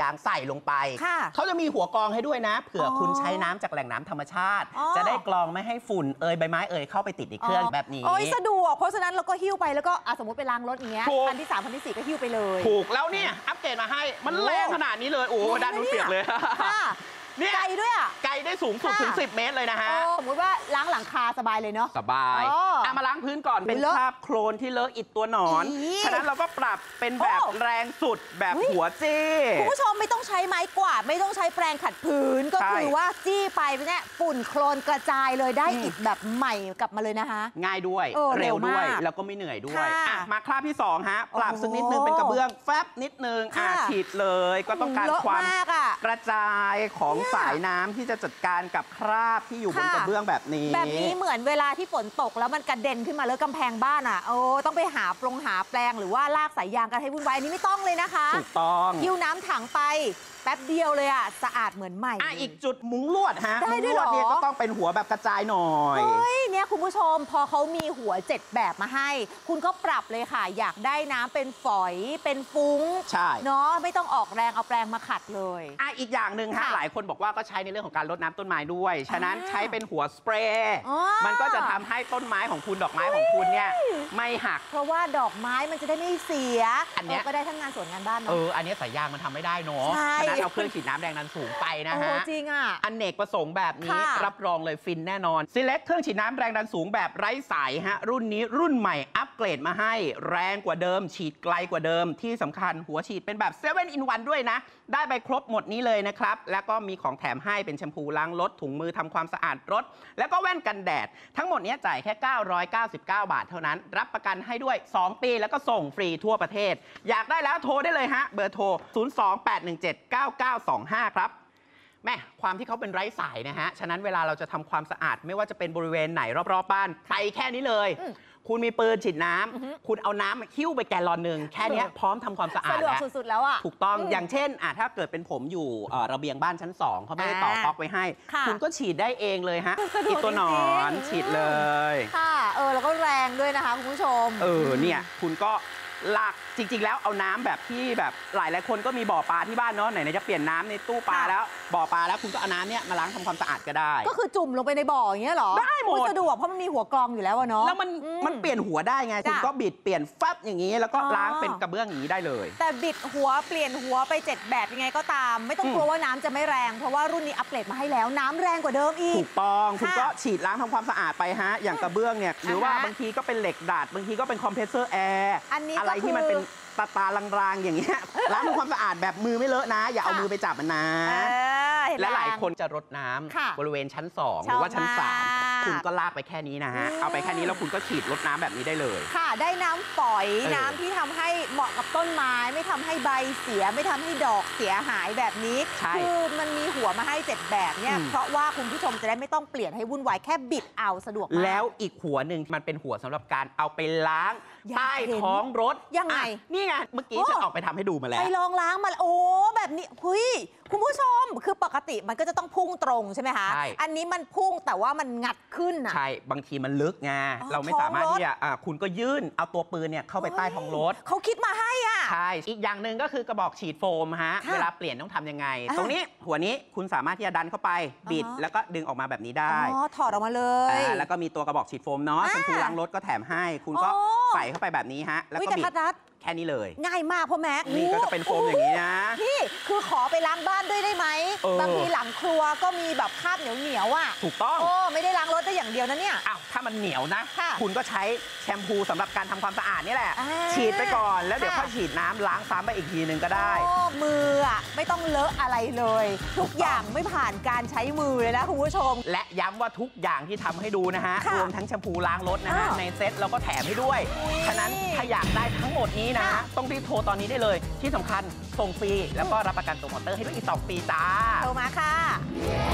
างใส่ลงไปเขาจะมีหัวกรองให้ด้วยนะเผื่อคุณใช้น้ำจากแหล่งน้ำธรรมชาติจะได้กรองไม่ให้ฝุ่นใบไม้เข้าไปติดในเครื่องแบบนี้สะดวกเพราะฉะนั้นเราก็หิ้วไปแล้วก็สมมติไปล้างรถอย่างเงี้ยคันที่3คันที่4ก็หิ้วไปเลยถูกแล้วเนี่ยอัปเกรดมาให้มันแรงขนาดนี้เลยโอ้ด้านนู้นเปียกเลยไกลด้วยไกลได้สูงสุดถึง10 เมตรเลยนะฮะสมมติว่าล้างหลังคาสบายเลยเนาะสบายมาล้างพื้นก่อนเป็นคราบโคลนที่เลอะอิดตัวหนอนฉะนั้นเราก็ปรับเป็นแบบแรงสุดแบบหัวจี้คุณผู้ชมไม่ต้องใช้ไม้กวาดไม่ต้องใช้แปรงขัดพื้นก็คือว่าจี้ไปเนี่ยฝุ่นโคลนกระจายเลยได้อิดแบบใหม่กลับมาเลยนะคะง่ายด้วยเร็วด้วยแล้วก็ไม่เหนื่อยด้วยมาคราบที่2ฮะปรับสักนิดนึงเป็นกระเบื้องแฟบนิดนึงฉีดเลยก็ต้องการความกระจายของสายน้ำที่จะจัดการกับคราบที่อยู่บนกระเบื้องแบบนี้เหมือนเวลาที่ฝนตกแล้วมันกระเด็นขึ้นมาเลยกำแพงบ้านต้องไปหาแปลงหรือว่าลากสายยางกันให้วุ่นวายอันนี้ไม่ต้องเลยนะคะถูกต้องหิ้วน้ำถังไปแป๊บเดียวเลยสะอาดเหมือนใหม่อีกจุดมุ้งลวดฮะมุ้งลวดเนี่ยก็ต้องเป็นหัวแบบกระจายหน่อยเนี่ยคุณผู้ชมพอเขามีหัว7แบบมาให้คุณก็ปรับเลยค่ะอยากได้น้ำเป็นฝอยเป็นฟุ้งใช่เนาะไม่ต้องออกแรงเอาแปรงมาขัดเลยอีกอย่างหนึ่งฮะหลายคนบอกว่าก็ใช้ในเรื่องของการรดน้ำต้นไม้ด้วยฉะนั้นใช้เป็นหัวสเปรย์มันก็จะทำให้ต้นไม้ของคุณดอกไม้ของคุณเนี่ยไม่หักเพราะว่าดอกไม้มันจะได้ไม่เสียอันนี้ก็ได้ทั้งงานสวนงานบ้านเนาะอันนี้สายยางมันทำไม่ได้เนาะฉะนั้นเอาเครื่องฉีดน้ำแรงดันสูงไปนะฮะจริงอเนกประสงค์แบบนี้รับรองเลยฟินแน่นอน Select เครื่องฉีดน้ำแรงดันสูงแบบไร้สายฮะรุ่นนี้รุ่นใหม่อัปเกรดมาให้แรงกว่าเดิมฉีดไกลกว่าเดิมที่สำคัญหัวฉีดเป็นแบบ7 in 1ด้วยนะได้ไปครบหมดนี้เลยนะครับแล้วก็มีของแถมให้เป็นแชมพูล้างรถถุงมือทำความสะอาดรถแล้วก็แว่นกันแดดทั้งหมดนี้จ่ายแค่999 บาทเท่านั้นรับประกันให้ด้วย2 ปีแล้วก็ส่งฟรีทั่วประเทศอยากได้แล้วโทรได้เลยฮะเบอร์โทร028179925ครับแม่ความที่เขาเป็นไร้สายนะฮะฉะนั้นเวลาเราจะทำความสะอาดไม่ว่าจะเป็นบริเวณไหนรอบๆบ้านไปแค่นี้เลยคุณมีปืนฉีดน้ำคุณเอาน้ำหิ้วไปแกลลอนหนึ่งแค่นี้พร้อมทำความสะอาดแล้วสุดๆแล้วถูกต้องอย่างเช่นถ้าเกิดเป็นผมอยู่ระเบียงบ้านชั้น2เขาไม่ได้ต่อก๊อกไว้ให้คุณก็ฉีดได้เองเลยฮะอีตัวหนอนฉีดเลยค่ะแล้วก็แรงด้วยนะคะคุณผู้ชมเนี่ยคุณก็หลักจริงๆแล้วเอาน้ำแบบที่แบบหลายคนก็มีบ่อปลาที่บ้านเนาะไหนจะเปลี่ยนน้ำในตู้ปลาแล้วบ่อปลาแล้วคุณก็เอาน้ำเนี่ยมาล้างทำความสะอาดก็ได้ก็คือจุ่มลงไปในบ่ออย่างเงี้ยหรอได้หมดสะดวกเพราะมันมีหัวกรองอยู่แล้วเนาะแล้วมันเปลี่ยนหัวได้ไงคุณก็บิดเปลี่ยนฟับอย่างนี้แล้วก็ล้างเป็นกระเบื้องอย่างนี้ได้เลยแต่บิดหัวเปลี่ยนหัวไป7แบบยังไงก็ตามไม่ต้องกลัวว่าน้ำจะไม่แรงเพราะว่ารุ่นนี้อัปเกรดมาให้แล้วน้ำแรงกว่าเดิมอีกถูกต้องคุณก็ฉีดล้างทำความสะอาดไปฮะอย่างกระเบื้องเนี่ยหรือว่าบางทีก็เป็นเหล็กดัดบางทีก็เป็นคอมเพรสเซอร์แอร์อะไรที่มันเป็นตาลางๆอย่างเงี้ยล้างทำความสะอาดแบบมือไม่เลอะนะอย่าเอามือไปจับมันนะและหลายคนจะรดน้ำบริเวณชั้น2หรือว่าชั้น3คุณก็ลากไปแค่นี้นะฮะเอาไปแค่นี้แล้วคุณก็ฉีดรดน้ำแบบนี้ได้เลยค่ะได้น้ำฝอยน้ำที่ทำให้เหมาะกับต้นไม้ไม่ทำให้ใบเสียไม่ทำให้ดอกเสียหายแบบนี้คือมันมีหัวมาให้7แบบเนี่ยเพราะว่าคุณผู้ชมจะได้ไม่ต้องเปลี่ยนให้วุ่นวายแค่บิดเอาสะดวกแล้วอีกหัวหนึ่งมันเป็นหัวสำหรับการเอาไปล้างใต้ท้องรถยังไงนี่ไงเมื่อกี้ฉันออกไปทำให้ดูมาแล้วไปลองล้างมาแบบนี้คุณผู้ชมคือปกติมันก็จะต้องพุ่งตรงใช่ไหมคะอันนี้มันพุ่งแต่ว่ามันงัดขึ้นใช่บางทีมันลึกไงเราไม่สามารถที่จะคุณก็ยื่นเอาตัวปืนเนี่ยเข้าไปใต้ท้องรถเขาคิดมาให้ใช่อีกอย่างหนึ่งก็คือกระบอกฉีดโฟมฮะเวลาเปลี่ยนต้องทำยังไงตรงนี้หัวนี้คุณสามารถที่จะดันเข้าไปบิดแล้วก็ดึงออกมาแบบนี้ได้ถอดออกมาเลยแล้วก็มีตัวกระบอกฉีดโฟมเนาะแชมพูล้างรถก็แถมให้คุณก็ใส่เข้าไปแบบนี้ฮะแล้วก็บิดแค่นี้เลยง่ายมากพ่อแม็กนี่ก็จะเป็นโฟมอย่างนี้นะพี่คือขอไปล้างบ้านด้วยได้ไหมบางทีหลังครัวก็มีแบบคราบเหนียวอ่ะถูกต้องไม่ได้ล้างรถได้อย่างเดียวนะเนี่ยถ้ามันเหนียวนะคุณก็ใช้แชมพูสำหรับการทำความสะอาดนี่แหละฉีดไปก่อนแล้วเดี๋ยวค่อยฉีดน้ำล้างซ้ำไปอีกทีนึงก็ได้มือไม่ต้องเลอะอะไรเลยทุกอย่างไม่ผ่านการใช้มือเลยนะคุณผู้ชมและย้ำว่าทุกอย่างที่ทำให้ดูนะฮะรวมทั้งแชมพูล้างรถนะฮะในเซ็ตเราก็แถมให้ด้วยฉะนั้นถ้าอยากได้ทั้งหมดนี้นะต้องรีบโทรตอนนี้ได้เลยที่สำคัญส่งฟรีแล้วก็รับประกันตัวมอเตอร์ให้ด้วยอีก2 ปีจ้าโทรมาค่ะ